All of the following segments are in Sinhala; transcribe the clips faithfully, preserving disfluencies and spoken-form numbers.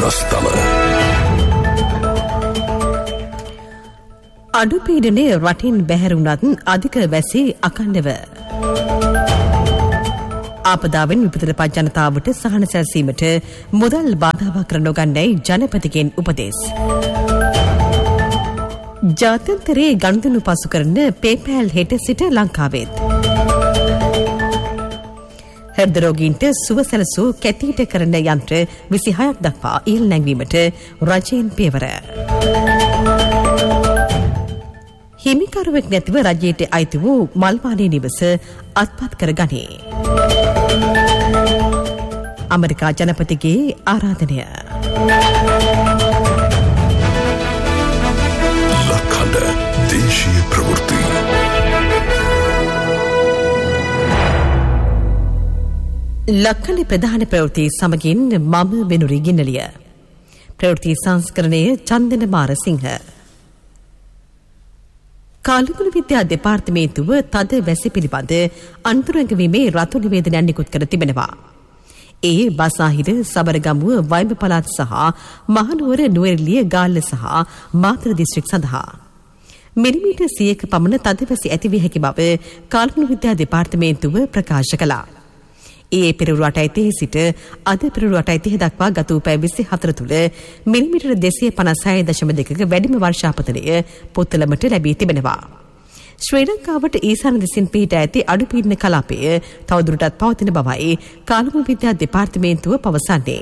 රස්තම. අඩුපීඩනය රටින් බැහැරුණත් අධික වැසි අකණ්ඩව. ආපදාවෙන් විපතට පත් ජනතාවට සහන සැලසීමට මුදල් බාධාවක් කර නොගන්නයි ජනපතිගෙන් උපදෙස්. ජාත්‍යන්තරයේ ගනුදෙනු පසු කරන පේපෑල් හෙට සිට ලංකාවෙත්. හෘද රෝගීන්ට සුව සැලසූ කැතීට කරන යන්ත්‍ර විසිහයක් දක්වා ඉහළ නැංවීමට රජයෙන් පියවර. හිමිකරුවෙක් නැතිව රජයට අයිති වූ මල්වානේ නිවස අත්පත් කර ගනී. අමරිකා ජනපතිගේ ආරාධනය. ලක්හඬ දේශීය ප්‍රවෘත්ති. ලක්හඬ ප්‍රධාන ප්‍රවෘත්ති සමගින් මම වෙනුරි ගින්නලිය. ප්‍රවෘත්ති සංස්කරණය චන්දන මාරසිංහ. කාලකුණු විද්‍යා දෙපාර්තමේන්තුව තද වැසි පිළිබඳ අන්තරංගවීමේ රතු නිවේදනයක් නිකුත් කර තිබෙනවා. ඒ බසාහිර සබරගමුව වයිඹ පළාත් සහ මහනුවර නුවරඑළිය ගාල්ල සහ මාතර දිස්ත්‍රික් සඳහා මිලිමීටර් සියයක පමණ තද වැසි ඇතිවිය හැකි බව කාලකුණු විද්‍යා දෙපාර්තමේන්තුව ප්‍රකාශ කළා. ඒ පෙරවරු අටයි සිට අද පෙරවරු අටයි දක්වා ගත වූ පැය විසිහතර තුළ මිලිමීටර් දෙසිය පනස් හය දශම දෙකක වැඩිම වර්ෂාපතනය පුත්තලමට ලැබී තිබෙනවා. ශ්‍රී ලංකාවට ඊසාන දෙසින් පිහිට ඇති අඩුපීඩන කලාපය තවදුරටත් පවතින බවයි කාලකුණු විද්‍යා දෙපාර්තමේන්තුව පවසන්නේ.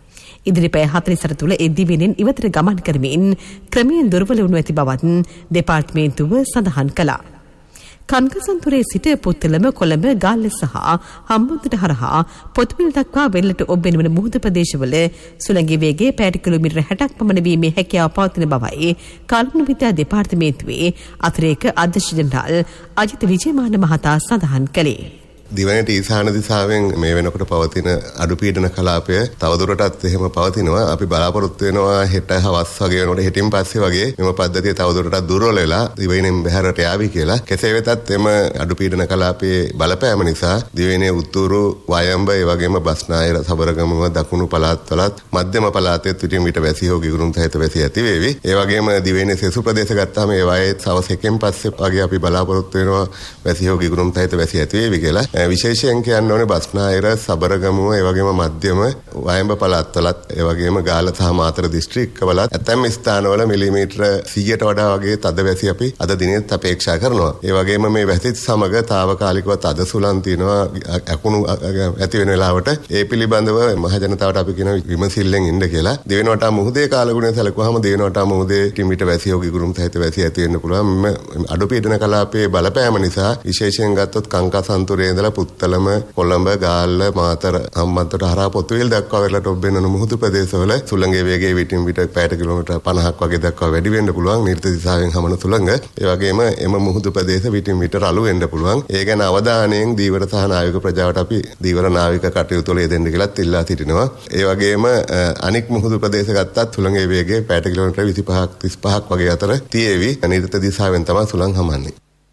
ඉදිරි පැය හතළිස් අට තුළ ඒ දිවයිනෙන් ඉවතට ගමන් කරමින් ක්‍රමයෙන් දුර්වල වනු ඇති බවත් දෙපාර්තමේන්තුව සඳහන් කළා. කන්කසන්තුරේ සිට පුත්තලම කොළඹ ගාල්ල සහ හම්බන්තොට හරහා පොතුවිල් දක්වා වෙරළට ඔබ්බෙන වන මුහුද ප්‍රදේශවල සුළඟේ වේගය පැයට කිලෝමීටර් හැටක් පමණ වීමේ හැකියාව පවතින බවයි කාලකුණු විද්‍යා දෙපාර්තමේන්තුවේ අතිරේක අධ්‍යක්ෂ ජෙනරාල් අජිත විජේමාන මහතා සඳහන් කළේ. දිවයිනට ඊසාන දිසාවෙන් මේ වෙනකොට පවතින අඩුපීඩන කලාපය තවදුරටත් එහෙම පවතිනවා. අපි බලාපොරොත්තු වෙනවා හෙට හවස් වගේ වෙනකොට හෙටින් පස්සේ වගේ මෙම පද්ධතිය තවදුරටත් දුර්වල වෙලා දිවයිනෙන් බැහැරට යාවි කියලා. කෙසේ වෙතත් එම අඩුපීඩන කලාපයේ බලපෑම නිසා දිවයිනේ උතුරු වයඹ ඒ වගේම බස්නාහිර සබරගමුව දකුණු පළාත්වලත් මධ්‍යම පළාතේ පිටින් විට වැසි හෝ ගිගුරුම් සහිත වැසි ඇති වේවි. ඒ වගේම දිවයිනේ සෙසු ප්‍රදේශ ගත්තාම ඒ වයේ සවස් එකෙන් පස්සේ වගේ අපි බලාපොරොත්තු වෙනවා වැසි හෝ ගිගුරුම් සහිත වැසි ඇති වේවි කියලා. විශේෂයෙන් කියන්න ඕනේ බස්නාහිර සබරගමුව ඒ වගේම මධ්‍යම වයඹ පළාත්වලත් ඒ වගේම ගාල්ල සහ මාතර දිස්ත්‍රික්කවලත් ඇතැම් ස්ථානවල මිලිමීටර සීයට වඩා වගේ තද වැසි අපි අද දිනෙත් අපේක්ෂා කරනවා. ඒ වගේම මේ වැසිත් සමග తాවකාලිකව තද සුළං තියෙනවා අකුණු ඇති වෙන වෙලාවට ඒ පිළිබඳව මහ ජනතාවට අපි කියන විමසිල්ලෙන් ඉන්න කියලා. දෙවෙනි වටා මුහුදේ කාලගුණය සැලකුවාම දෙවෙනි වටා මුහුදේ කිමිට වැසි හෝ ගිගුරුම් සහිත වැසි ඇති වෙන්න පුළුවන්. අඩුපීඩන කලාපයේ බලපෑම නිසා විශේෂයෙන් ගත්තොත් කංකසන්තුරේ ඉඳලා පුත්තලම කොළඹ ගාල්ල මාතර හම්බන්තොට හරහා පොතුවිල් දක්වා වෙරළට ඔබ්බෙන මුහුදු ප්‍රදේශවල සුළඟේ වේගය විටින් විට පැයට කිලෝමීටර් පනහක් වගේ දක්වා වැඩි වෙන්න පුළුවන්. නිර්ත දිශාවෙන් හමන සුළඟ ඒ වගේම එම මුහුදු ප්‍රදේශ විටින් විට රළු වෙන්න පුළුවන්. ඒ ගැන අවධානයෙන් දීවර සහ නාවික ප්‍රජාවට අපි දීවර නාවික කටයුතු වල යෙදෙන්න කියලාත් ඉල්ලා සිටිනවා. ඒ වගේම අනික් මුහුදු ප්‍රදේශ ගත්තත් සුළඟේ වේගය පැයට කිලෝමීටර් විසිපහක් තිස්පහක් වගේ අතර තියේවි. නිර්ත දිශාවෙන් තමයි සුළං හමන්නේ.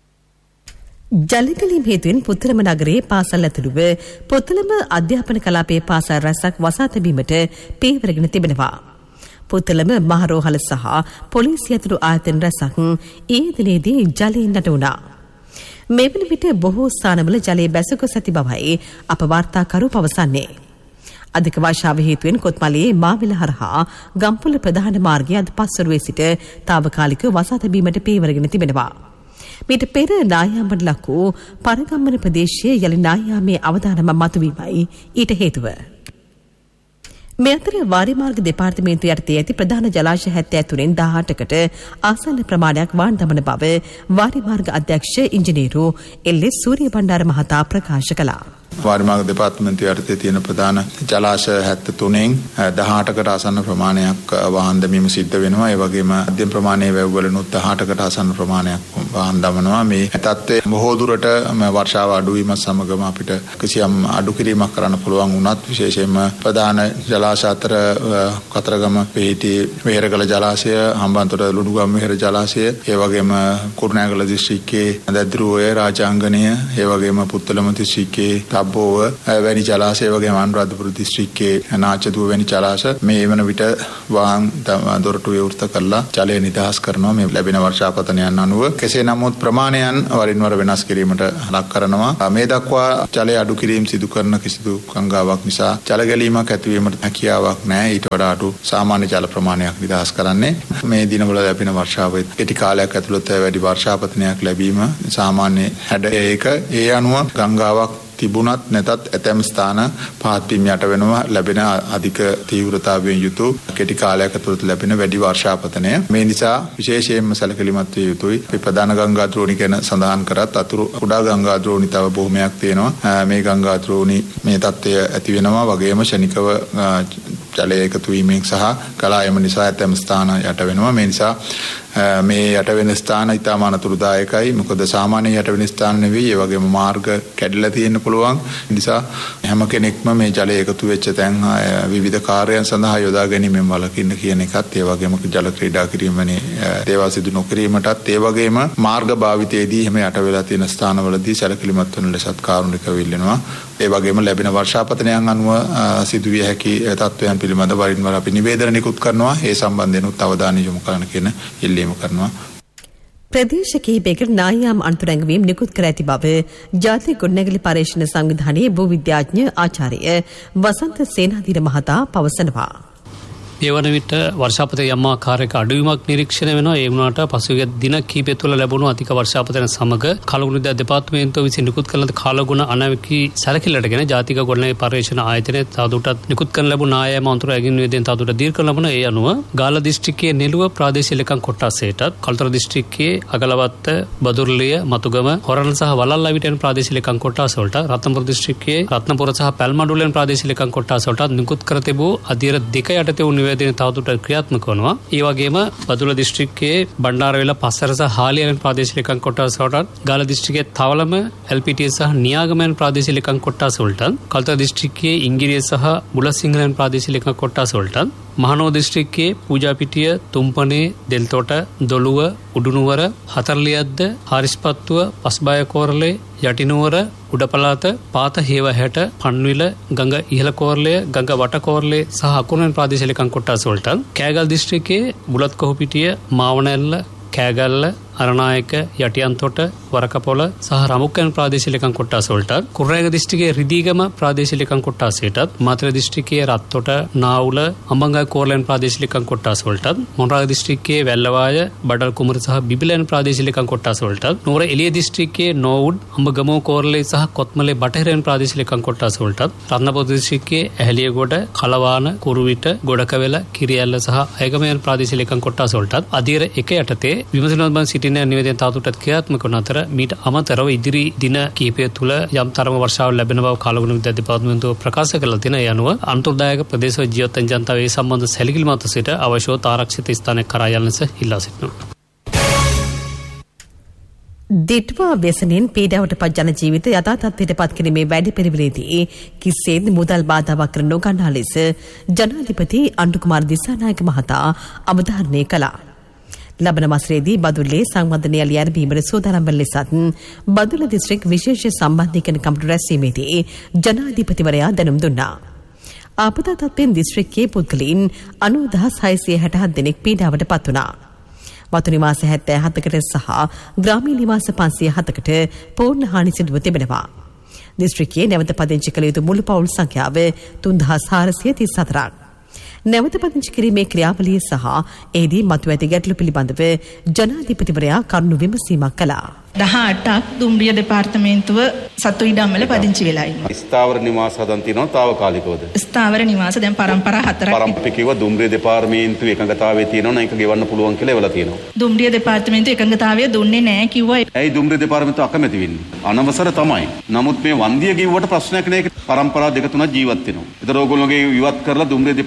ජලකලීම් හේතුවෙන් පුත්තලම නගරයේ පාසල් ඇතුළුව පුත්තලම අධ්‍යාපන කලාපයේ පාසල් රැසක් වසා තැබීමට පියවරගෙන තිබෙනවා. පුත්තලම මහරෝහල සහ පොලිසිය ඇතුළු ආයතන රැසක් ඊයේ දිනේදී ජලයෙන් නටුණා. මේ වන විට බොහෝ ස්ථානවල ජලය බැසගොස් ඇති බවයි අප වාර්තාකරු පවසන්නේ. අධික වර්ෂාව හේතුවෙන් කොත්මලේ මාවිල හරහා ගම්පොළ ප්‍රධාන මාර්ගය අද පස්වරුවේ සිට තාවකාලිකව වසා තැබීමට පියවරගෙන තිබෙනවා. මීට පෙර නායාමට ලක් වූ පරගම්මන ප්‍රදේශයේ යලි නායාමේ අවදානම මතුවීමයි ඊට හේතුව. මේ අතර වාරිමාර්ග දෙපාර්තමේන්තුව යටතේ ඇති ප්‍රධාන ජලාශය හැත්තෑ තුනෙන් දහඅටකට ආසන්න ප්‍රමාණයක් වාන් දමන බව වාරිමාර්ග අධ්‍යක්ෂ ඉංජිනේරු එල්.එස්. සූරියබණ්ඩාර මහතා ප්‍රකාශ කළා. වාරිමාර්ග දෙපාර්තමේන්තුව යටතේ තියෙන ප්‍රධාන ජලාශය හැත්තෑ තුනෙන් දහඅටකට ආසන්න ප්‍රමාණයක් වාහන දැමීම සිද්ධ වෙනවා. ඒ වගේම මධ්‍යම ප්‍රමාණයේ වැව් වලිනුත් දහඅටකට ආසන්න ප්‍රමාණයක් වාහන දමනවා. මේ තත්ත්වය බොහෝ දුරට වර්ෂාව අඩු වීමත් සමගම අපිට කිසියම් අඩු කිරීමක් කරන්න පුළුවන් වුණත් විශේෂයෙන්ම ප්‍රධාන ජලාශ අතර කතරගම පිහිටි වෙහෙරගල ජලාශය, හම්බන්තොට ලුණුගම් වෙහෙර ජලාශය, ඒ වගේම කුරුණෑගල දිස්ත්‍රික්කයේ දැද්රුවය, රාජාංගනය, ඒ වගේම පුත්තලම දිස්ත්‍රික්කයේ තබ්බෝව වැනි ජලාශය, වගේම අනුරාධපුර දිස්ත්‍රික්කයේ නාචදුව වැනි ජලාශ මේ වන විට වාහන දොරටු විවෘත කරලා ජලය නිදහස් කරනවා මේ ලැබෙන වර්ෂාපතනයන් අනුව. කෙසේ නමුත් ප්‍රමාණයන් වරින් වර වෙනස් කිරීමට ලක් කරනවා. මේ දක්වා ජලය අඩු කිරීම සිදු කරන කිසිදු ගංගාවක් නිසා ජල ගැලීමක් ඇතිවීමට හැකියාවක් නැහැ. ඊට වඩා අඩු සාමාන්‍ය ජල ප්‍රමාණයක් නිදහස් කරන්නේ. මේ දිනවල ලැබෙන වර්ෂාව කෙටි කාලයක් ඇතුළත වැඩි වර්ෂාපතනයක් ලැබීම සාමාන්‍ය හැඩ ඒක. ඒ අනුව ගංගාවක් තිබුණත් නැතත් ඇතැම් ස්ථාන පහත් වීම යට වෙනවා ලැබෙන අධික තීව්‍රතාවයෙන් යුතු කෙටි කාලයක ඇතුළත ලැබෙන වැඩි වර්ෂාපතනය. මේ නිසා විශේෂයෙන්ම සැලකිලිමත් විය යුතුයි. අපි ප්‍රධාන ගංගා ද්‍රෝණි ගැන සඳහන් කරත් අතුරු කුඩා ගංගා ද්‍රෝණි තව බොහොමයක් තියෙනවා. මේ ගංගා ද්‍රෝණි මේ තත්ත්වය ඇති වෙනවා. වගේම ශනිකව ජලය එකතු වීමෙන් සහ ගලායම නිසා ඇතැම් ස්ථාන යට වෙනවා. මේ නිසා මේ යට වෙන ස්ථාන ඉතාම අනතුරුදායකයි. මොකද සාමාන්‍ය යට වෙන ස්ථාන නෙවෙයි. ඒ වගේම මාර්ග කැඩිලා තියෙන්න පුළුවන්. ඒ නිසා හැම කෙනෙක්ම මේ ජලය එකතු වෙච්ච තැන් විවිධ කාර්යයන් සඳහා යොදා ගැනීමෙන් වළකින්න කියන එකත්, ඒ වගේම ජල ක්‍රීඩා කිරීම වැනි දේවල් සිදු නොකිරීමටත්, ඒ වගේම මාර්ග භාවිතයේදී එහෙම යට වෙලා තියෙන ස්ථානවලදී සැලකිලිමත් වන ලෙසත් කාරුණිකව ඉල්ලනවා. ඒ වගේම ලැබෙන වර්ෂාපතනයන් අනුව සිදුවිය හැකි තත්ත්වයන් පිළිබඳව වරින් වර අපි නිවේදන නිකුත් කරනවා. ඒ සම්බන්ධයෙන් උත් අවධානය යොමු කරන්න කියන ඉල්ලීම කරනවා. ප්‍රදේශ කිහිපයකට නායාම් අන්තරැංගවීම් නිකුත් කර ඇති බව ජාතික ගොඩනැගිලි පර්යේෂණ සංවිධානයේ භූ විද්‍යාඥ ආචාර්ය වසන්ත සේනාධීර මහතා පවසනවා. ඒ වන විට වර්ෂාපතනයේ යම් ආකාරයක අඩුවීමක් නිරීක්ෂණය වෙනවා. ඒ වුණාට පසුගිය දින කිහිපය තුළ ලැබුණු අධික වර්ෂාපතන සමග කලගුණ විද්‍යා දෙපාර්තමේන්තුව විසින් නිකුත් කළ කලගුණ අනවකී සැලකිල්ලටගෙන ජාතික ගොඩනැගිලි පර්යේෂණ ආයතනයේ තවදුරටත් නිකුත් කරන ලැබුණු නායම අන්තරැංගවීම් නිවේදනය තවදුරටත් දීර්ඝ කරන ලබන ඒ අනුව ගාල්ල දිස්ත්‍රික්කයේ නෙළුව ප්‍රාදේශීය ලේකම් කොට්ටාසයටත්, කළුතර දිස්ත්‍රික්කයේ අගලවත්ත, බදුරලිය, මතුගම, හොරණ සහ වලල්ලා විටෙන් ප්‍රාදේශීය ලේකම් කොට්ටාස වලට, රත්නපුර දිස්ත්‍රික්කයේ රත්නපුර සහ පැල්මඩුල්ලෙන් ප්‍රාදේශීය ලේකම් කොට්ටාස වලට නිකුත් කර තිබූ අධීර දෙක යටතේ වූ නිවේදනය තවදුරටත් ක්‍රියාත්මක වනවා. ඒ වගේම බදුල්ල දිස්ත්‍රික්කයේ බණ්ඩාරවෙල, පස්සර සහ හාලියන් ප්‍රාදේශීය ලේකම් කොට්ටාස වලට, ගාල්ල දිස්ත්‍රික්කයේ තවලම, එල් පී ටී සහ නියාගමෙන් ප්‍රාදේශීය ලේකම් කොට්ටාස වලට, කළුතර දිස්ත්‍රික්කයේ ඉංගිරිය සහ බුලසිංහලෙන් ප්‍රාදේශීය ලේකම් කොට්ටාස වලට, මහනෝ දිස්ත්‍රික්කයේ පූජාපිටිය, තුම්පනේ, දෙල්තොට, දොළුව, උඩුනුවර, හතරලියද්ද, හාරිස්පත්තුව, පස්බාය කෝරළේ, යටිනුවර, උඩපළාත, පාත හේවහැට, පන්විල, ගඟ ඉහළ කෝරළය, ගඟ වට කෝරළේ සහ අකුරුවෙන් ප්‍රාදේශීය ලේකම් කොට්ටාස වලට, කෑගල් දිස්ත්‍රික්කයේ බුලත් කොහුපිටිය, මාවනැල්ල, කෑගල්ල, අරනායක, යටියන්තොට, වරකපොළ සහ රමුක්කන් ප්‍රාදේශීය ලේකම් කොට්ටාස වලට, කුරුණෑගල දිස්ත්‍රික්කයේ රිදීගම ප්‍රාදේශීය ලේකම් කොට්ටාසයටත්, මාතර දිස්ත්‍රික්කයේ රත්තොට, නාවුල, අඹංගයි කෝරළෙන් ප්‍රාදේශීය ලේකම් කොට්ටාස වලටත්, මොණරාගල දිස්ත්‍රික්කයේ වැල්ලවාය, බඩල් කුමර සහ බිබිලෙන් ප්‍රාදේශීය ලේකම් කොට්ටාස වලටත්, නුවර එළිය දිස්ත්‍රික්කයේ නෝවුඩ්, අඹගමෝ කෝරළේ සහ කොත්මලේ බටහිරෙන් ප්‍රාදේශීය ලේකම් කොට්ටාස වලටත්, රත්නපුර දිස්ත්‍රික්කයේ ඇහැලියගොඩ, කලවාන, කුරුවිට, ගොඩකවැල, කිරියැල්ල සහ අයගමෙන් ප්‍රාදේශීය ලේකම් කොට්ටාස වලටත් අධීර එක යටතේ විමසනවත් බව සිටින නිවේදනය තාතුටත් ක්‍රියාත්මක වන අතර මීට අමතරව ඉදිරි දින කිහිපය තුළ යම් තරම වර්ෂාව ලැබෙන බව කලගුණ විද්‍යා දෙපාර්තමේන්තුව ප්‍රකාශ කළ තින ඒ අනුව අන්තර්දායක ප්‍රදේශවල ජීවත් වන ජනතාව ඒ සම්බන්ධ සැලකිලිමත් සිට අවශ්‍යව ආරක්ෂිත ස්ථානයක් කරා යන ලෙස ඉල්ලා සිටිනවා. දිට්වා ව්‍යසනයෙන් පීඩාවට පත් ජන ජීවිත යථා තත්ත්වයට පත් කිරීමේ වැඩපිළිවෙලේදී කිසිසේත් මුදල් බාධාවක් කර නොගන්නා ලෙස ජනාධිපති අනුකුමාර දිසානායක මහතා අවධාරණය කළා. ලබන මාසයේදී බදුල්ලේ සංවර්ධනය ලියැරඹීමට සූදානම් වන ලෙසත් බදුල්ල දිස්ත්‍රික් විශේෂ සම්බන්ධීකරණ කමිටු රැස්වීමේදී ජනාධිපතිවරයා දැනුම් දුන්නා. ආපදා තත්ත්වයෙන් දිස්ත්‍රික්කයේ පුද්ගලයන් අනූ දහස් හයසිය හැටහත් දෙනෙක් පීඩාවට පත් වුණා. වතු නිවාස හැත්තෑ හතකට සහ ග්‍රාමීය නිවාස පන්සිය හතකට පූර්ණ හානි සිදුව තිබෙනවා. දිස්ත්‍රික්කයේ නැවත පදිංචි කළ යුතු මුළු පවුල් සංඛ්‍යාව තුන්දහස් හාරසිය තිස් හතරක්. නැවත පදිංචි කිරීමේ ක්‍රියාවලිය සහ එහිදී මතු ඇති ගැටලු පිළිබඳව ජනාධිපතිවරයා කරුණු විමසීමක් කළා. දහ අටක් දුම්රිය දෙපාර්තමේන්තුව සතු ඉඩම්වල පදිංචි වෙලා ඉන්නවා. ස්ථාවර නිවාස හදන් තියෙනවා తాවකාලිකවද? ස්ථාවර නිවාස දැන් පරම්පරා හතරක්. පරම්පරිකව දුම්රිය දෙපාර්තමේන්තුව එකඟතාවයේ තියෙනවා නම් ඒක ගෙවන්න පුළුවන් කියලා එවලා තියෙනවා. දුම්රිය දෙපාර්තමේන්තුව එකඟතාවය දුන්නේ නැහැ කිව්වා. ඇයි දුම්රිය දෙපාර්තමේන්තුව අකමැති වෙන්නේ? අනවසර තමයි. නමුත් මේ වන්දිය කිව්වට ප්‍රශ්නයක් නෑ. පරම්පරා දෙක තුනක් ජීවත් වෙනවා. ඒතර ඕගොල්ලෝගේ ඉවත් කරලා දුම්රිය දෙපාර්තමේන්තුව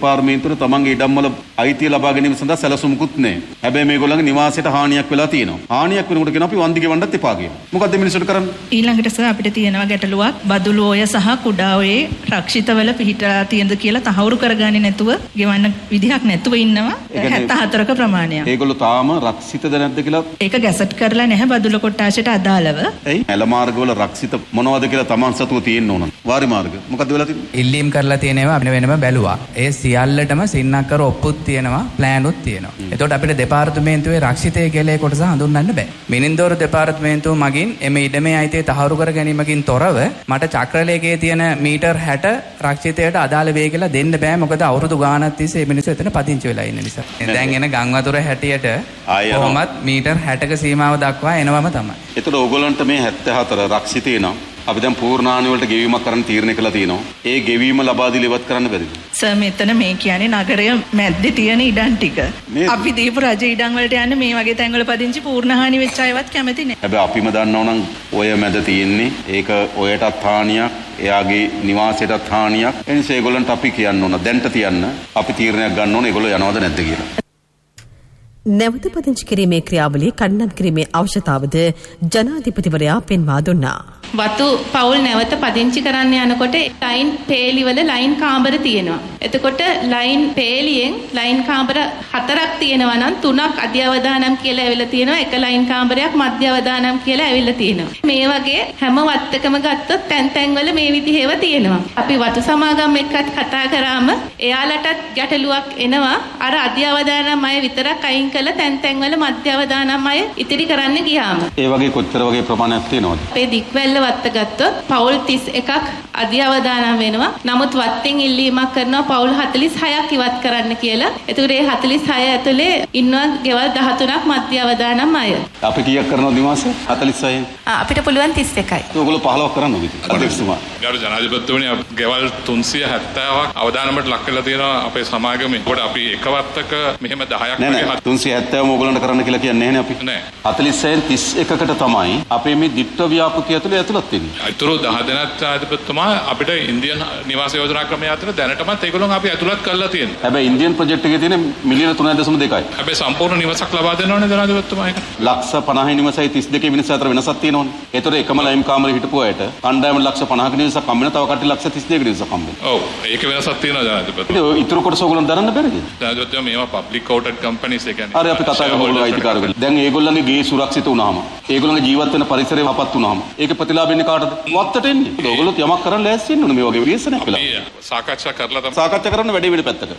තුළ තමන්ගේ ඉඩම් වල අයිතිය ලබා ගැනීම සඳහා සැලසුම්කුත් නැහැ. හැබැයි මේගොල්ලන්ගේ නිවාසයට හානියක් වෙලා තියෙනවා. හානියක් වෙනකොට කියන අපි වන්දි ගෙවන්නත් එපා කියනවා. මොකද්ද මිනිස්සුන්ට කරන්නේ? ඊළඟට සර් අපිට තියෙනවා ගැටලුවක් බදුළු ඔය සහ කුඩා ඔයේ රක්ෂිතවල පිහිටලා තියෙනද කියලා තහවුරු කරගන්නේ නැතුව ගෙවන්න විදිහක් නැතුව ඉන්නවා හැත්තෑ හතරක ප්‍රමාණයක්. ඒගොල්ලෝ තාම රක්ෂිතද නැද්ද කියලා ඒක ගැසට් කරලා නැහැ බදුළු කොට්ටාශයට අදාළව. එයි ඇල මාර්ගවල රක්ෂිත මොනවද කියලා තමන් සතුව තියෙන්න ඕන. වාරි මාර්ග මොකද්ද වෙලා තියෙන්නේ? ඉල්ලීම් කරලා තියෙනවා අපිට වෙනම බැලුවා. ඒ සියල්ලටම සින්නක්කර ඔප්පුත් තියෙනවා, ප්ලෑනුත් තියෙනවා. එතකොට අපිට දෙපාර්තමේන්තුවේ රක්ෂිතය කියලා කොටස හඳුන්වන්න බෑ. මිනින්දෝර දෙපාර්තමේන්තුව මගින් එමේ ඉඩමේ අයිතිය තහවුරු කර ගැනීමකින් තොරව මට චක්‍රලේඛයේ තියෙන මීටර් හැට රක්ෂිතයට අදාළ වේ කියලා දෙන්න බෑ. මොකද අවුරුදු ගාණක් තිස්සේ මේ මිනිස්සු එතන පදිංචි වෙලා ඉන්න නිසා. දැන් එන ගම් වතුර හැටියට කොහොමත් මීටර් හැටක සීමාව දක්වා එනවම තමයි. ඒතර ඕගොල්ලන්ට මේ හැත්තෑ හතර රක්ෂිතේ නම් අපි දැන් පූර්ණාණි වලට ගෙවීමක් කරන්න තීරණය කළා තියෙනවා. ඒ ගෙවීම ලබා දීලා ඉවත් කරන්න බැරිද? සර් මෙතන මේ කියන්නේ නගරය මැද්දේ තියෙන ඉඩම් ටික. අපි දීපු රජ ඉඩම් වලට යන්නේ මේ වගේ තැන්වල පදිංචි පූර්ණහානි වෙච්ච අයවත් කැමති නෑ. හැබැයි අපිම දන්නව නම් ඔය මැද තියෙන්නේ ඒක ඔයටත් හානියක්, එයාගේ නිවාසයටත් හානියක්. ඒ නිසා ඒගොල්ලන්ට අපි කියන්න ඕන දැන්ට තියන්න අපි තීරණයක් ගන්න ඕන ඒගොල්ලෝ යනවද නැද්ද කියලා. නැවත පදිංචි කිරීමේ ක්‍රියාවලිය කඩිනම් කිරීමේ අවශ්‍යතාවද ජනාධිපතිවරයා පෙන්වා දුන්නා. වතු පවුල් නැවත පදිංචි කරන්න යනකොට ලයින් පේලිවල ලයින් කාමර තියෙනවා. එතකොට ලයින් පේලියෙන් ලයින් කාමර හතරක් තියෙනවා නම් තුනක් අධ්‍ය අවදානම් කියලා ඇවිල්ලා තියෙනවා. එක ලයින් කාමරයක් මධ්‍ය අවදානම් කියලා ඇවිල්ලා තියෙනවා. මේ වගේ හැම වත්තකම ගත්තොත් තැන් තැන් වල මේ විදිහේව තියෙනවා. අපි වතු සමාගම් එක්කත් කතා කරාම එයාලටත් ගැටලුවක් එනවා. අර අධ්‍ය අවදානම් අය විතරක් අයින් කළ තැන් තැන් වල මධ්‍ය අවදානම් අය ඉතිරි කරන්න ගියාම. ඒ වගේ කොච්චර වගේ ප්‍රමාණයක් තියෙනවද? අපේ දික්වැල්ල වත්ත ගත්තොත් පවුල් තිස් එකක් අධ්‍ය අවදානම් වෙනවා. නමුත් වත්තෙන් ඉල්ලීමක් කරනවා පවුල් හතළිස් හයක් ඉවත් කරන්න කියලා. ඒතකොට මේ හතළිස් හය ඇතුලේ ඉන්නවා ගෙවල් දහතුනක් මධ්‍ය අවදානම් අය. අපි කීයක් කරනවද නිවාසෙ? හතළිස් හයෙන්. ආ අපිට පුළුවන් තිස් එකයි. ඒගොල්ලෝ පහළොවක් කරන්න ඕනේ. අධ්‍යක්ෂතුමා. ගරු ජනාධිපතිතුමනි ගෙවල් තුන්සිය හැත්තෑවක් අවදානමට ලක් කරලා තියෙනවා අපේ සමාගමේ. ඒකට අපි එක වත්තක මෙහෙම දහයක් වගේ තුන්සිය හැත්තෑවම ඕගොල්ලන්ට කරන්න කියලා කියන්නේ නැහැ නේ අපි. නෑ. හතළිස් හයෙන් තිස් එකකට තමයි අපේ මේ දිට්ඨ ව්‍යාපෘතිය ඇතුලේ ඇතුළත් වෙන්නේ. අතුරු දහ දෙනෙක් ජනාධිපතිතුමා අපිට ඉන්දියන් නිවාස යෝජනා ක්‍රමය අතර දැනටමත් ඒගොල්ලෝ අපි ඇතුළත් කරලා තියෙනවා. හැබැයි ඉන්දියන් ප්‍රොජෙක්ට් එකේ තියෙන මිලියන තුනයි දශම දෙකයි. හැබැයි සම්පූර්ණ නිවසක් ලබා දෙනවනේ ජනාධිපතිතුමා ඒක. ලක්ෂ පනහයි නිවසයි තිස් දෙකේ මිනිස්සු අතර වෙනසක් තියෙනවනේ. ඒතර එකම ලයිම් කාමරේ හිටපු අයට කණ්ඩායම ලක්ෂ පනහක නිවසක් හම්බ වෙනවා. තව කට්ටිය ලක්ෂ තිස් දෙකක නිවසක් හම්බ වෙනවා. ඔව් ඒක වෙනසක් තියෙනවා ජනාධිපතිතුමා. ඒක ඊටු කොටස ඕගොල්ලෝ දරන්න බැරිද? ජනාධිපතිතුමා මේවා පබ්ලික් කෝටඩ් කම්පැනිස් ඒ කියන්නේ. හරි අපි කතා කරමු අයිතිකාරයෝ. දැන් ඒගොල්ලන්ගේ ගේ සුරක්ෂිත වුණාම ඒගොල්ලන්ගේ ජීවත් වෙන පරිසරය වපත් වුණාම ඒකේ ප්‍රතිලාභ එන්නේ කාටද? වත්තට එන්නේ. ඒගොල්ලෝ යමක් කරන්න ලෑස්ති වෙන්න ඕනේ මේ වගේ විශ්සනයක් වෙලා. අපි සාකච්ඡා කරලා තමයි සාකච්ඡා කරන්න වැඩි වෙන පැත්තක.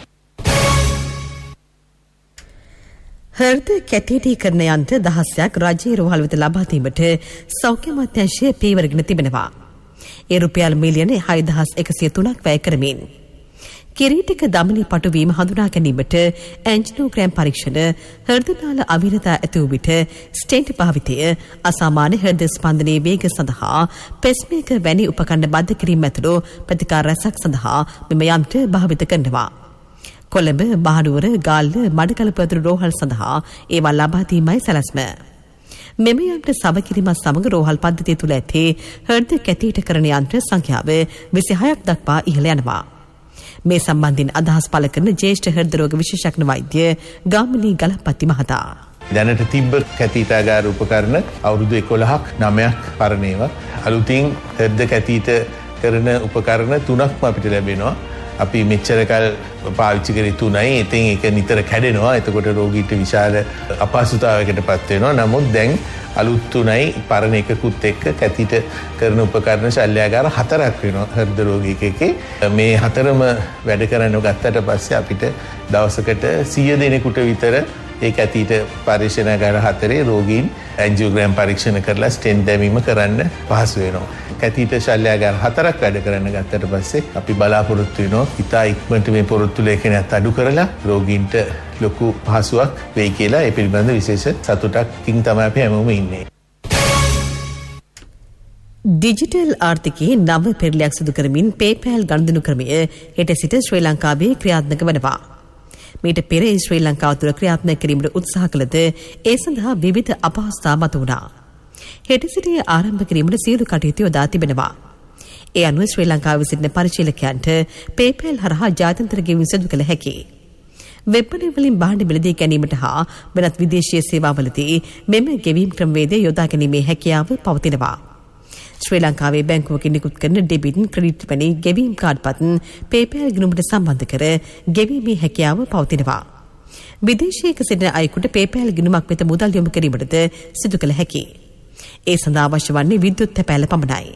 හෘද කැටීටීකරණ යන්ත්‍ර දහසයක් රජයේ රෝහල් වෙත ලබා දීමට සෞඛ්‍ය අමාත්‍යාංශය පියවරගෙන තිබෙනවා. ඒ රුපියල් මිලියන හය දහස් එකසිය තුනක් වැය කරමින් කිරීටක දමනී පටුවීම හඳුනා ගැනීමට ඇන්ජිනෝග්‍රෑම් පරීක්ෂණ හෘදනාල අවිරතා ඇති වූ විට ස්ටෙන්ට් භාවිතය අසාමාන්‍ය හෘද ස්පන්දනයේ වේග සඳහා පෙස්මේකර් වැනි උපකරණ බද්ධ කිරීම ඇතුළු ප්‍රතිකාර රැසක් සඳහා මෙම යන්ත්‍ර භාවිත කරනවා. කොළඹ මහනුවර ගාල්ල මඩකලපු ඇතුළු රෝහල් සඳහා ඒවා ලබා දීමයි සැලැස්ම. මෙම යන්ත්‍ර සමකිරීමත් සමග රෝහල් පද්ධතිය තුළ ඇති හෘද කැටීටකරණ යන්ත්‍ර සංඛ්‍යාව විසිහයක් දක්වා ඉහළ යනවා. මේ සම්බන්ධයෙන් අදහස් පළ කරන ජ්‍යෙෂ්ඨ හෘද රෝග විශේෂඥ වෛද්‍ය ගාමිණී ගලපති මහතා. දැනට තිබ්බ කැතීටාගාර උපකරණ අවුරුදු එකොළහක් නවයක් පරණ ඒවා. අලුතින් හෘද කැතීට කරන උපකරණ තුනක්ම අපිට ලැබෙනවා. අපි මෙච්චර කල් පාවිච්චි කරේ තුනයි. ඉතින් ඒක නිතර කැඩෙනවා. එතකොට රෝගීට විශාල අපහසුතාවයකට පත් වෙනවා. නමුත් දැන් අලුත් තුනයි පරණ එකකුත් එක්ක කැතිට කරන උපකරණ ශල්‍යාගාර හතරක් වෙනවා හෘද රෝගියෙකුගේ. මේ හතරම වැඩ කරන්න ගත්තට පස්සේ අපිට දවසකට සිය දෙනෙකුට විතර ඒ කැතිට පරීක්ෂණාගාර හතරේ රෝගීන් ඇන්ජියෝග්‍රෑම් පරීක්ෂණ කරලා ස්ටෙන්ට් දැමීම කරන්න පහසු වෙනවා. කැතිට ශල්‍යාගාර හතරක් වැඩ කරන්න ගත්තට පස්සේ අපි බලාපොරොත්තු වෙනවා ඉතා ඉක්මනට මේ පොරොත්තු ලේඛනයත් අඩු කරලා රෝගීන්ට ලොකු පහසුවක් වෙයි කියලා. ඒ පිළිබඳ විශේෂ සතුටකින් තමයි අපි හැමෝම ඉන්නේ. ඩිජිටල් ආර්ථිකයේ නව පෙරලියක් සිදු කරමින් PayPal ගනුදෙනු ක්‍රමය හෙට සිට ශ්‍රී ලංකාවේ ක්‍රියාත්මක වෙනවා. මීට පෙර ශ්‍රී ලංකාව තුළ ක්‍රියාත්මක කිරීමට උත්සාහ කළද ඒ සඳහා විවිධ අපහසුතා මතුවුණා. හෙට සිට ආරම්භ කිරීමට සියලු කටයුතු යොදා තිබෙනවා. ඒ අනුව ශ්‍රී ලංකාවේ සිටින පරිශීලකයන්ට PayPal හරහා ජාත්‍යන්තර ගෙවීම් සිදු කළ හැකියි. වෙබ්බඩේ වලින් භාණ්ඩ මිලදී ගැනීමට හා වෙනත් විදේශීය සේවාවලදී මෙම ගෙවීම් ක්‍රමවේදය යොදා ගැනීමේ හැකියාව පවතිනවා. ශ්‍රී ලංකාවේ බැංකුවකින් නිකුත් කරන ඩෙබිට් ක්‍රෙඩිට් වැනි ගෙවීම් කාඩ්පත් PayPal ගිණුමට සම්බන්ධ කර ගෙවීමේ හැකියාව පවතිනවා. විදේශයක සිටින අයෙකුට PayPal ගිණුමක් වෙත මුදල් යොමු කිරීමටද සිදු කළ හැකියි. ඒ සඳහා අවශ්‍ය වන්නේ විද්‍යුත් තැපෑල පමණයි.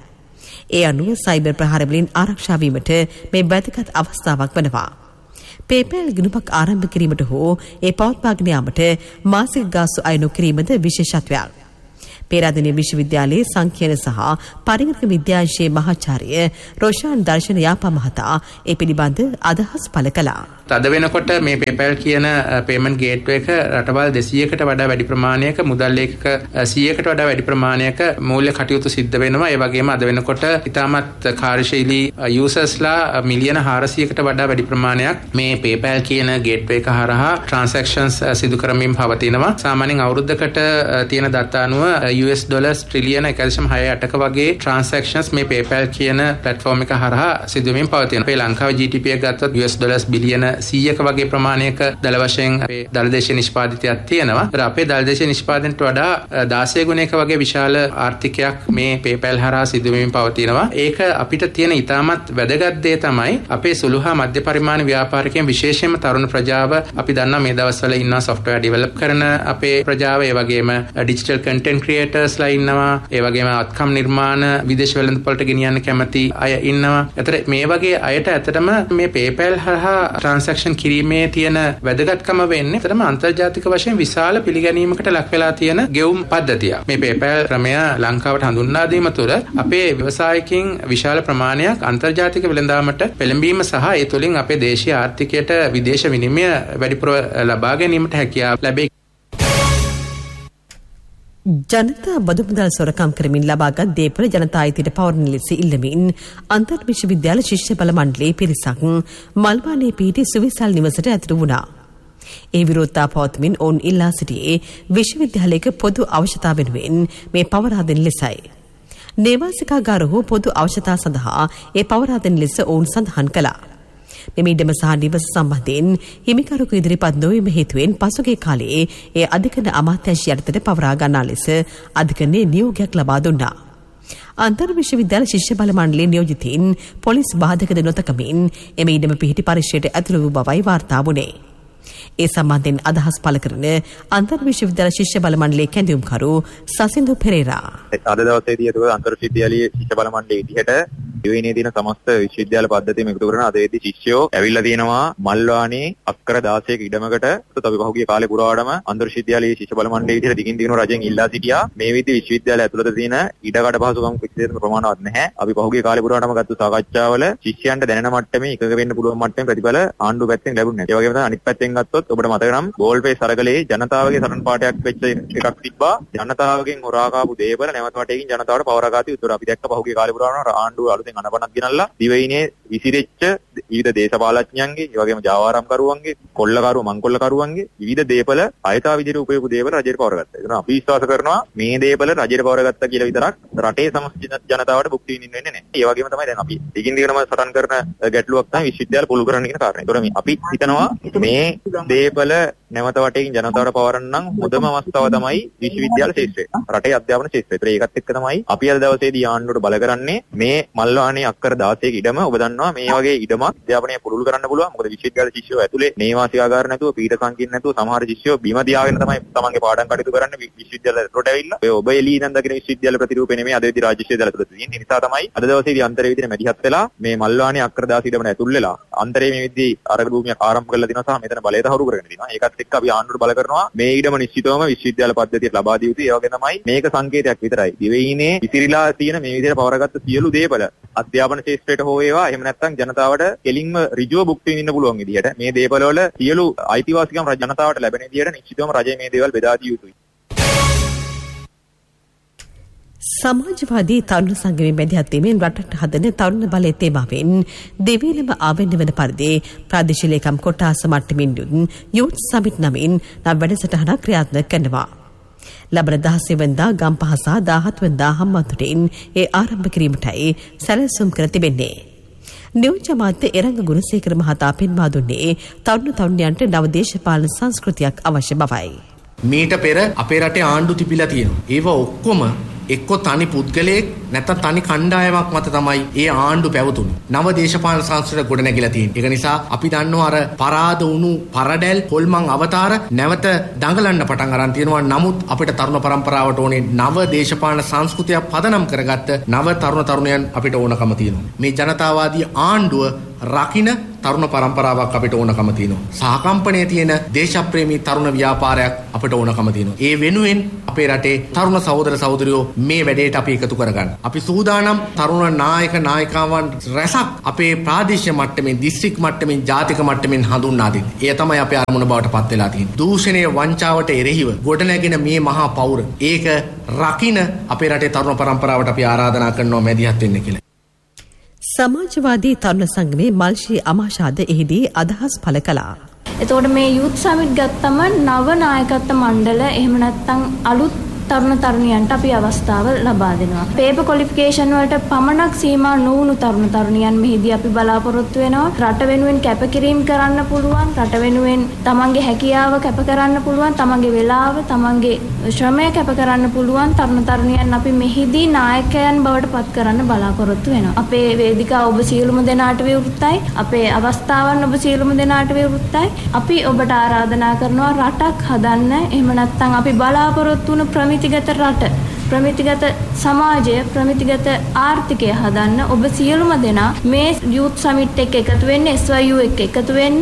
ඒ අනුව සයිබර් ප්‍රහාර වලින් ආරක්ෂා වීමට මේ වැදගත් අවස්ථාවක් වෙනවා. PayPal ගිණුමක් ආරම්භ කිරීමට හෝ ඒ පවත්වාගෙන යාමට මාසික ගාස්තු අය නොකිරීමද විශේෂත්වයක්. පේරාදෙණිය විශ්වවිද්‍යාලයේ සංකීර්ණ සහ පරිගණක විද්‍යාංශයේ මහාචාර්ය රොෂාන් දර්ශන යාපා මහතා ඒ පිළිබඳ අදහස් පළ කළා. තද වෙනකොට මේ PayPal කියන පේමන්ට් ගේට්වේ එක රටවල් දෙසීයකට වඩා වැඩි ප්‍රමාණයක මුදල් ලේඛක සීයකට වඩා වැඩි ප්‍රමාණයක මූල්‍ය කටයුතු සිද්ධ වෙනවා. ඒ වගේම අද වෙනකොට ඉතාමත් කාර්යශීලී යූසර්ස්ලා මිලියන හාරසියයකට වඩා වැඩි ප්‍රමාණයක් මේ PayPal කියන ගේට්වේ එක හරහා ට්‍රාන්සැක්ෂන්ස් සිදු කරමින් පවතිනවා. සාමාන්‍යයෙන් අවුරුද්දකට තියෙන දතා අනුව යු එස් ඩොලර්ස් ට්‍රිලියන එක දශම හය අටක වගේ ට්‍රාන්සැක්ෂන්ස් මේ PayPal කියන ප්ලැට්ෆෝම් එක හරහා සිදු වෙමින් පවතිනවා. අපේ ලංකාවේ ජී ටී පී එක ගත්තොත් යු එස් ඩොලර්ස් බිලියන සීයක වගේ ප්‍රමාණයක දල වශයෙන් අපේ දළදේශීය නිෂ්පාදිතයක් තියෙනවා. ඒත් අපේ දළදේශීය නිෂ්පාදනයට වඩා දාසය ගුණයක වගේ විශාල ආර්ථිකයක් මේ PayPal හරහා සිදු වෙමින් පවතිනවා. ඒක අපිට තියෙන ඉතාමත් වැදගත් දේ තමයි අපේ සුළු හා මධ්‍ය පරිමාණ ව්‍යාපාරිකයන් විශේෂයෙන්ම තරුණ ප්‍රජාව අපි දන්නා මේ දවස්වල ඉන්නවා software develop කරන අපේ ප්‍රජාව, ඒ වගේම digital content ක්‍රියේටර්ස්ලා ඉන්නවා, ඒ වගේම අත්කම් නිර්මාණ විදේශ වෙළඳපොළට ගෙනියන්න කැමති අය ඉන්නවා. ඒතර මේ වගේ අයට ඇත්තටම මේ PayPal හරහා ට්‍රාන්සැක්ෂන් කිරීමේ තියෙන වැදගත්කම වෙන්නේ ඇත්තටම අන්තර්ජාතික වශයෙන් විශාල පිළිගැනීමකට ලක් වෙලා තියෙන ගෙවුම් පද්ධතියක්. මේ PayPal ක්‍රමය ලංකාවට හඳුන්වා දීම තුළ අපේ ව්‍යවසායකින් විශාල ප්‍රමාණයක් අන්තර්ජාතික වෙළඳාමට පෙළඹීම සහ ඒ තුළින් අපේ දේශීය ආර්ථිකයට විදේශ විනිමය වැඩිපුර ලබා ගැනීමට හැකියාව ලැබේ. ජනතා බදු මුදල් සොරකම් කරමින් ලබාගත් දේපල ජනතා අයිතියට පවරන ලෙස ඉල්ලමින් අන්තර් විශ්වවිද්‍යාල ශිෂ්‍ය බල මණ්ඩලයේ පිරිසක් මල්වානේ පිහිටි සුවිසල් නිවසට ඇතුළු වුණා. ඒ විරෝධතා පවත්වමින් ඔවුන් ඉල්ලා සිටියේ විශ්වවිද්‍යාලයක පොදු අවශ්‍යතා වෙනුවෙන් මේ පවරා දෙන ලෙසයි. නේවාසිකාගාර හෝ පොදු අවශ්‍යතා සඳහා ඒ පවරා දෙන ලෙස ඔවුන් සඳහන් කළා. මෙම ඉඩම සහ නිවස සම්බන්ධයෙන් හිමිකරුකු ඉදිරිපත් නොවීම හේතුවෙන් පසුගිය කාලයේ ඒ අධිකරණ අමාත්‍යාංශය යටතට පවරා ගන්නා ලෙස අධිකරණයේ නියෝගයක් ලබා දුන්නා. අන්තර් විශ්වවිද්‍යාල ශිෂ්‍ය බල මණ්ඩලයේ නියෝජිතින් පොලිස් බාධකද නොතකමින් එම ඉඩම පිහිටි පරිශ්‍රයට ඇතුළු වූ බවයි වාර්තා වුණේ. ඒ සම්බන්ධයෙන් අදහස් පළ කරන අන්තර් විශ්වවිද්‍යාල ශිෂ්‍ය බල මණ්ඩලයේ කැඳවුම්කරු සසින්දු පෙරේරා අද දවසේදී ඒක අන්තර් විශ්වවිද්‍යාලීය ශිෂ්‍ය බල මණ්ඩලයේ විදිහට දිවයිනේ දින සමස්ත විශ්වවිද්‍යාල පද්ධතියම එකතු කරන අදේදී ශිෂ්‍යයෝ ඇවිල්ලා තියෙනවා මල්වානේ අක්කර දාසයක ඉඩමකට. ඒත් අපි පහුගිය කාලේ පුරාවටම අන්තර් විශ්වවිද්‍යාලීය ශිෂ්‍ය බල මණ්ඩලයේ විදිහට දිගින් දිගටම රජෙන් ඉල්ලා සිටියා. මේ විදිහේ විශ්වවිද්‍යාල ඇතුළත තියෙන ඉඩකඩ පහසුකම් කිසිසේත්ම ප්‍රමාණවත් නැහැ. අපි පහුගිය කාලේ පුරාවටම ගත්ත සාකච්ඡාවල ශිෂ්‍යයන්ට දැනෙන මට්ටමේ එකඟ වෙන්න පුළුවන් මට්ටමේ ප්‍රතිඵල ආණ්ඩුව පැත්තෙන් ලැබුණේ නැහැ. ඒ වගේම තමයි අනිත් පැත්තෙන් ගත්තොත් ඔබට මතක නම් බෝල්පේ සරගලේ ජනතාවගේ සටන් පාඨයක් වෙච්ච එකක් තිබ්බා. ජනතාවගෙන් හොරා කාපු දේවල් නැවත වටේකින් ජනතාවට පවරාගාති උත්තර අපි දැක්ක පහුගිය කාලේ පුරාවටම ආණ්ඩුව අලුතෙන් අනපනක් ගෙනල්ලා දිවයිනේ විසිරෙච්ච විවිධ දේශපාලඥයන්ගේ, ඒ වගේම ජාවාරම්කරුවන්ගේ, කොල්ලකරුව මංකොල්ලකරුවන්ගේ විවිධ දේපල අයථා විදිහට උපයපු දේපල රජයට පවරගත්තා. ඒක අපි විශ්වාස කරනවා මේ දේපල රජයට පවරගත්තා කියලා විතරක් රටේ සමස්ත ජනතාවට භුක්ති විඳින්න වෙන්නේ නැහැ. ඒ වගේම තමයි දැන් අපි දිගින් දිගටම සටන් කරන ගැටලුවක් තමයි විශ්වවිද්‍යාල පුළු කරන්න කියන කාරණේ. ඒතොර මේ අපි හිතනවා මේ දේපල නැවත වටේකින් ජනතාවට පවරන්න නම් හොඳම අවස්ථාව තමයි විශ්වවිද්‍යාල ශාස්ත්‍රය. රටේ අධ්‍යාපන ශාස්ත්‍රය. ඒත් ඒකත් එක්ක තමයි අපි අද දවසේදී ආණ්ඩුවට බල කරන්නේ මේ මල්වානේ අක්කර දාසයක ඉඩම ඔබ දන්නවා මේ වගේ ඉඩමක් අධ්‍යාපනය පුළුල් කරන්න පුළුවන්. මොකද විශ්වවිද්‍යාල ශිෂ්‍යයෝ ඇතුලේ නේවාසිකාගාර නැතුව පීඨ සංකීර්ණ නැතුව සමහර ශිෂ්‍යයෝ බිම තියාගෙන තමයි තමන්ගේ පාඩම් කටයුතු කරන්නේ විශ්වවිද්‍යාල රට ඇවිල්ලා. ඔය ඔබ එළී ඉඳන් දකින විශ්වවිද්‍යාල ප්‍රතිරූපේ නෙමෙයි අද වෙද්දී රාජ්‍ය විශ්වවිද්‍යාල තුළ තියෙන්නේ. ඒ නිසා තමයි අද දවසේදී අන්තරේ විදිහට මැදිහත් වෙලා මේ මල්වානේ අක්කර දාස ඉඩම ඇතුල් වෙලා අන්තරේ මේ විදිහේ අරග භූමියක් ආරම්භ කරලා දිනවා සහ මෙතන බලය තහවුරු කරගෙන දිනවා. ඒකත් එක්ක අපි ආණ්ඩුවට බල කරනවා මේ ඉඩම නිශ්චිතවම විශ්වවිද්‍යාල පද්ධතියට ලබා දිය යුතුයි. ඒ වගේ තමයි මේක සංකේතයක් විතරයි. දිවයිනේ විසිරීලා තියෙන මේ විදිහට පවරගත්ත සියලු දේපල අධ්‍යාපන ශාස්ත්‍රයට හෝ ඒවා එහෙම නැත්නම් ජනතාවට කෙලින්ම ඍජුව භුක්ති විඳින්න පුළුවන් විදිහට මේ දේපල වල සියලු අයිතිවාසිකම් ජනතාවට ලැබෙන විදිහට නිශ්චිතවම රජය මේ දේවල් බෙදා දිය යුතුයි. සමාජවාදී තරුණ සංගමයේ මැදිහත් වීමෙන් රටට හදන තරුණ බලයේ තේමාවෙන් දෙවිලම ආවෙන්න වන පරිදි ප්‍රාදේශීය ලේකම් කොට්ටාස මට්ටමින් යුත් සමිත් නමින් නම් වැඩසටහනක් ක්‍රියාත්මක කරනවා. ලබන දහසේ වෙනිදා ගම්පහ සහ දාහත් වෙනිදා හම්බන්තොටින් ඒ ආරම්භ කිරීමටයි සැලසුම් කර තිබෙන්නේ. නියෝජ්‍ය අමාත්‍ය එරංග ගුණසේකර මහතා පෙන්වා දුන්නේ තරුණ තරුණියන්ට නව දේශපාලන සංස්කෘතියක් අවශ්‍ය බවයි. මීට පෙර අපේ රටේ ආණ්ඩු තිබිලා තියෙනවා. ඒවා ඔක්කොම එක්ක තනි පුද්ගලයෙක් නැත්නම් තනි කණ්ඩායමක් මත තමයි ඒ ආණ්ඩු පැවතුනේ. නව දේශපාලන සංස්කෘතිය ගොඩ නැගිලා තියෙනවා. ඒක නිසා අපි දන්නවා අර පරාද වුණු පරඩැල් හොල්මන් අවතාර නැවත දඟලන්න පටන් අරන් තියෙනවා. නමුත් අපිට තරුණ පරම්පරාවට ඕනේ නව දේශපාලන සංස්කෘතිය පදනම් කරගත්ත නව තරුණ තරුණයන් අපිට ඕනකම තියෙනවා. මේ ජනතාවාදී ආණ්ඩුව රකින්න තරුණ පරම්පරාවක් අපිට ඕනකම තියෙනවා. සහකම්පනයේ තියෙන දේශප්‍රේමී තරුණ ව්‍යාපාරයක් අපිට ඕනකම තියෙනවා. ඒ වෙනුවෙන් අපේ රටේ තරුණ සහෝදර සහෝදරියෝ මේ වැඩේට අපි එකතු කරගන්න. අපි සූදානම් තරුණ නායක නායිකාවන් රැසක් අපේ ප්‍රාදේශීය මට්ටමින්, දිස්ත්‍රික් මට්ටමින්, ජාතික මට්ටමින් හඳුන්වා දෙන්න. ඒ තමයි අපේ අරමුණ බවට පත් වෙලා තියෙන්නේ. දූෂණය වංචාවට එරෙහිව ගොඩනැගෙන මේ මහා පෞර ඒක රකින්න අපේ රටේ තරුණ පරම්පරාවට අපි ආරාධනා කරනවා මැදිහත් වෙන්න කියලා. සමාජවාදී තරුණ සංගමේ මල්ෂී අමාෂාද එහිදී අදහස් පළ කළා. එතකොට මේ යූත් සමිට් ගත්තම නව නායකත්ව මණ්ඩල එහෙම නැත්නම් අලුත් තරුණ තරුණියන්ට අපි අවස්ථාව ලබා දෙනවා. පේපර් ක්වොලිෆිකේෂන් වලට පමණක් සීමා නොවුණු තරුණ තරුණියන් මෙහිදී අපි බලාපොරොත්තු වෙනවා. රට වෙනුවෙන් කැපකිරීම කරන්න පුළුවන්, රට වෙනුවෙන් තමන්ගේ හැකියාව කැප කරන්න පුළුවන්, තමන්ගේ වෙලාව, තමන්ගේ ශ්‍රමය කැප කරන්න පුළුවන් තරුණ තරුණියන් අපි මෙහිදී නායකයන් බවට පත් කරන්න බලාපොරොත්තු වෙනවා. අපේ වේදිකාව ඔබ සියලුම දෙනාට විවෘතයි. අපේ අවස්ථාවන් ඔබ සියලුම දෙනාට විවෘතයි. අපි ඔබට ආරාධනා කරනවා රටක් හදන්න. එහෙම නැත්නම් අපි බලාපොරොත්තු වුණු ප්‍රමිතිගත රට, ප්‍රමිතිගත සමාජය, ප්‍රමිතිගත ආර්ථිකය හදන්න ඔබ සියලුම දෙනා මේ යූත් සමිට් එක එකතු වෙන්න, එස් වයි යූ එක එකතු වෙන්න.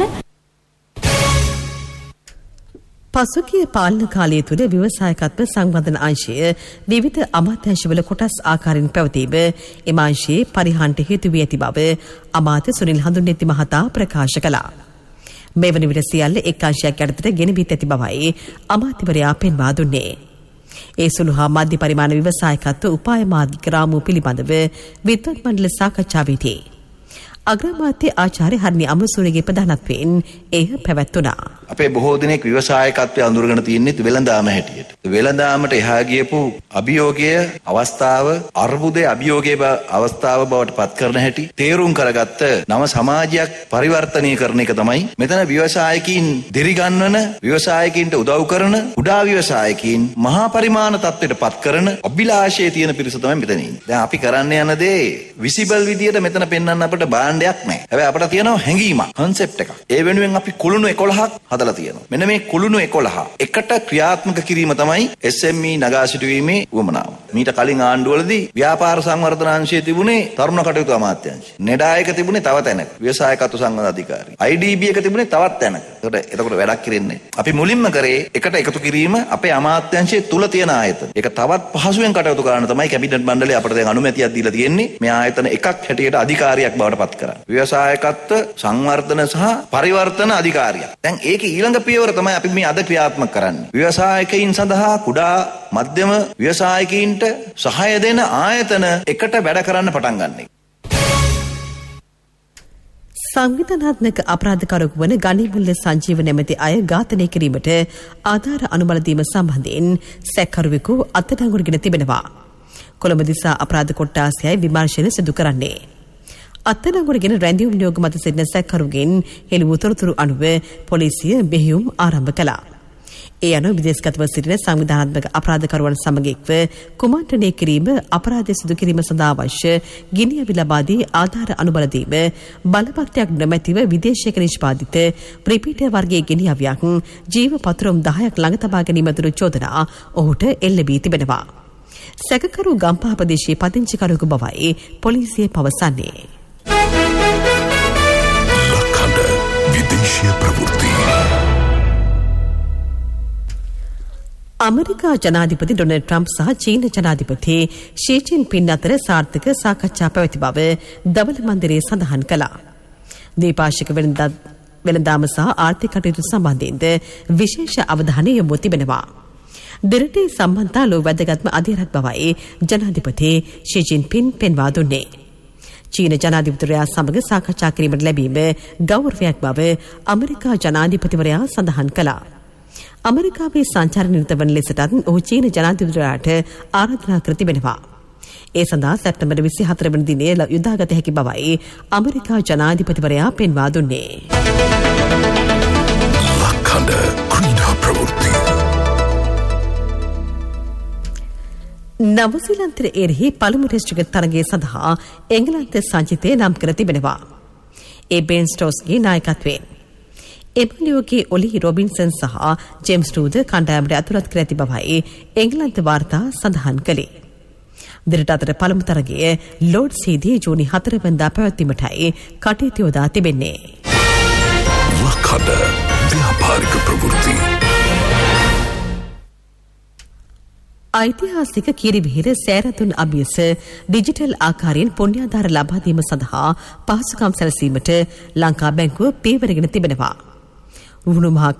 පසුගිය පාලන කාලය තුළ ව්‍යවසායකත්ව සංවර්ධන අංශය විවිධ අමාත්‍යාංශවල කොටස් ආකාරයෙන් පැවතීම එම අංශයේ පරිහානියට හේතු වී ඇති බව අමාත්‍ය සුනිල් හඳුන්නෙති මහතා ප්‍රකාශ කළා. මෙවැනි විට සියල්ල එක් අංශයක් යටතට ගෙනවිත් ඇති බවයි අමාත්‍යවරයා පෙන්වා දුන්නේ. ඒ සුළු හා මධ්‍ය පරිමාණ ව්‍යවසායකත්ව උපාය මාර්ගික රාමුව පිළිබඳව විද්වත් මණ්ඩල සාකච්ඡාවේදී අග්‍රාමාත්‍ය ආචාර්ය හර්නි අමරසූරියගේ ප්‍රධානත්වයෙන් එය පැවැත්වුණා. අපේ බොහෝ දෙනෙක් ව්‍යවසායකත්වයේ අඳුරගෙන තියෙන්නේ වෙළඳාම හැටියට. වෙළඳාමට එහා ගියපු අභියෝගය අවස්ථාව අර්බුදයේ අභියෝගයේ අවස්ථාව බවට පත් කරන හැටි තේරුම් කරගත්ත නව සමාජයක් පරිවර්තනය කරන එක තමයි මෙතන ව්‍යවසායකින් දිරිගන්වන, ව්‍යවසායකින්ට උදව් කරන, කුඩා ව්‍යවසායකින් මහා පරිමාණ තත්ත්වයට පත් කරන අභිලාෂයේ තියෙන පිරිස තමයි මෙතන ඉන්නේ. දැන් අපි කරන්න යන දේ විසිබල් විදියට මෙතන පෙන්වන්න අපිට බාණ්ඩයක් නැහැ. හැබැයි අපිට තියෙනවා හැඟීමක්, කන්සෙප්ට් එකක්. ඒ වෙනුවෙන් අපි කුළුණු එකොළහක් හදලා තියෙනවා. මෙන්න මේ කුළුණු එකොළහ එකට ක්‍රියාත්මක කිරීම තමයි එස් එම් ඊ නගා සිටුවීමේ උවමනාව. මීට කලින් ආණ්ඩුවලදී ව්‍යාපාර සංවර්ධන අංශයේ තිබුණේ තරුණ කටයුතු අමාත්‍යාංශය. නෙඩායක තිබුණේ තව තැනක. ව්‍යවසායකත්ව සංවර්ධන අධිකාරිය. ආයි ඩී බී එක තිබුණේ තවත් තැනක. ඒකට එතකොට වැඩක් කරන්නේ. අපි මුලින්ම කරේ එකට එකතු කිරීම අපේ අමාත්‍යාංශයේ තුල තියෙන ආයතන. ඒක තවත් පහසුවෙන් කටයුතු කරන්න තමයි කැබිනට් මණ්ඩලය අපිට දැන් අනුමැතියක් දීලා තියෙන්නේ. මේ ආයතන එකක් හැටියට අධිකාරියක් බවට පත් කරන්න. ව්‍යවසායකත්ව සංවර්ධන සහ පරිවර්තන අධිකාරියක්. දැන් ඒකේ ඊළඟ පියවර තමයි අපි මේ අද ක්‍රියාත්මක කරන්නේ. ව්‍යවසායකයින් සඳහා කුඩා මධ්‍යම ව්‍යවසායකයින්ට සහාය දෙන ආයතන එකට වැඩ කරන්න පටන් ගන්න. සංවිධානාත්මක අපරාධකරුවෙකු වන ගනිමුල්ල සංජීව නැමැති අය ඝාතනය කිරීමට ආධාර අනුබල දීම සම්බන්ධයෙන් සැකකරුවෙකු අත්අඩංගුවටගෙන තිබෙනවා. කොළඹ දිසා අපරාධ කොට්ටාසයයි විමර්ශන සිදු කරන්නේ. අත්අඩංගුවටගෙන රැඳියුම් නියෝග මත සිටින සැකකරුගෙන් හෙළිවූ තොරතුරු අනුව පොලිසිය මෙහෙයුම් ආරම්භ කළා. ඒ අනුව විදේශගතව සිටින සංවිධානාත්මක අපරාධකරුවන් සමග එක්ව කුමන්ත්‍රණය කිරීම, අපරාධය සිදු කිරීම සඳහා අවශ්‍ය ගිනි අවි ලබා දී ආධාර අනුබල දීම, බලපත්‍රයක් නොමැතිව විදේශයක නිෂ්පාදිත ප්‍රිපීටර් වර්ගයේ ගිනි අවියක් ජීව පතුරුම් දහයක් ළඟ තබා ගැනීම දුරු චෝදනා ඔහුට එල්ල වී තිබෙනවා. සැකකරු ගම්පහ ප්‍රදේශයේ පදිංචිකරුවෙකු බවයි පොලිසිය පවසන්නේ. ලක්හඬ විදේශීය ප්‍රවෘත්ති. අමරිකා ජනාධිපති ඩොනල්ඩ් ට්‍රම්ප් සහ චීන ජනාධිපති ෂී ජින්පින් අතර සාර්ථක සාකච්ඡා පැවති බව දවල මන්දිරයේ සඳහන් කළා. ද්විපාක්ෂික වෙළඳාම සහ ආර්ථික කටයුතු සම්බන්ධයෙන්ද විශේෂ අවධානය යොමු තිබෙනවා. දෙරටේ සම්බන්ධතා ලෝ වැදගත්ම අධීරක් බවයි ජනාධිපති ෂී ජින්පින් පෙන්වා දුන්නේ. චීන ජනාධිපතිවරයා සමග සාකච්ඡා කිරීමට ලැබීම ගෞරවයක් බව ඇමරිකා ජනාධිපතිවරයා සඳහන් කළා. ඇමරිකාවේ සංචාරය නිරත වන ලෙසටත් ඔහු චීන ජනාධිපතිවරයාට ආරාධනා කර තිබෙනවා. ඒ සඳහා සැප්තැම්බර් විසිහතර වන දිනේ යොදාගත හැකි බවයි ඇමරිකා ජනාධිපතිවරයා පෙන්වා දුන්නේ. ලක්කඩ ක්‍රීඩා ප්‍රවෘත්ති. නවසීලන්තයේ එරෙහි පළමු ටෙස්ට් ක්‍රිකට් තරගය සඳහා එංගලන්ත සංචිතය නම් කර තිබෙනවා. ඒ බෙන් ස්ටෝක්ස්ගේ නායකත්වයෙන්. එබනියෝගේ ඔලි රොබින්සන් සහ ජේම්ස් ටූද කණ්ඩායමට ඇතුළත් කර ඇති බවයි එංගලන්ත වාර්තා සඳහන් කළේ. දිනට අතර පළමු තරගය ලෝඩ්ස්හිදී ජූනි හතර වෙනිදා පැවැත්වීමටයි කටයුතු යොදා තිබෙන්නේ. ලක්කඩ ව්‍යාපාරික ප්‍රවෘත්ති. ඓතිහාසික කිරිවිහිර සෑරතුන් අභියස ඩිජිටල් ආකාරයෙන් පුණ්‍යාධාර ලබා දීම සඳහා පහසුකම් සැලසීමට ලංකා බැංකුව පියවරගෙන තිබෙනවා. රුහුණු මහා